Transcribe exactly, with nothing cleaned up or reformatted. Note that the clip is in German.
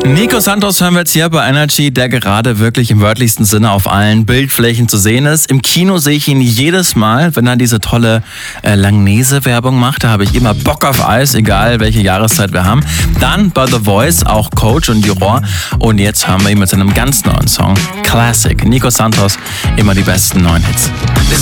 Nico Santos hören wir jetzt hier bei Energy, der gerade wirklich im wörtlichsten Sinne auf allen Bildflächen zu sehen ist. Im Kino sehe ich ihn jedes Mal, wenn er diese tolle äh, Langnese-Werbung macht. Da habe ich immer Bock auf Eis, egal welche Jahreszeit wir haben. Dann bei The Voice auch Coach und Juror. Und jetzt hören wir ihn mit seinem ganz neuen Song Classic. Nico Santos, immer die besten neuen Hits.